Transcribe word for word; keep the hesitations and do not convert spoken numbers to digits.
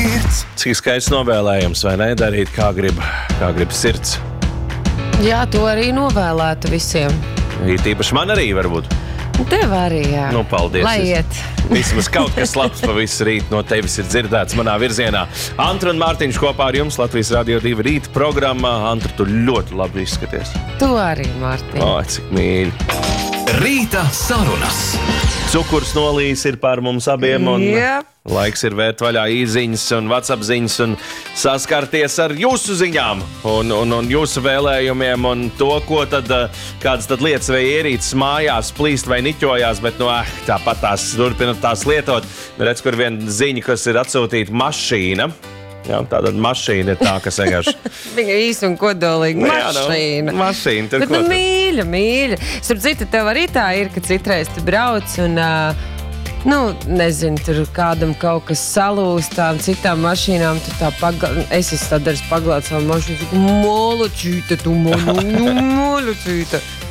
sirds. Cik skaists novēlējums, vai ne? Darīt, kā grib, kā grib sirds. Jā, to arī novēlētu visiem. Īpaši man arī varbūt. Tev arī, jā. Nu, paldies. Lai iet. Vismaz kaut kas labs pa visu rītu no tevis ir dzirdēts manā virzienā. Antra un Mārtiņš kopā ar jums Latvijas Radio divi rīta programmā. Antra, tu ļoti labi izskaties. Tu arī, Mārtiņ. O, cik mīļi. Rīta sarunas. Cukurs nolīs ir pār mums abiem un Yep. laiks ir vērt vaļā īziņas un WhatsApp ziņas un saskarties ar jūsu ziņām un, un, un jūsu vēlējumiem un to, ko tad, kādas tad lietas vai ierīces mājās plīst vai niķojās, bet nu, eh, tāpat tās turpinot tās lietot. Redz, kur viena ziņa, kas ir atsūtīta mašīna. Jā, tātad mašīna ir tā, kas vienkārši... Viņa īsti un kodolīgi Jā, nu, mašīna. mašīna, tur Bet ko nu tu- mīļa, mīļa. Starp citu, tev arī tā ir, ka citreiz tu brauc un, uh, nu, nezinu, tur kādam kaut kas salūst, tām citām mašīnām, tu tā paglād... Es esmu tā daras paglād savu mašīnu, saku, moločīte, tu molu, moločīte.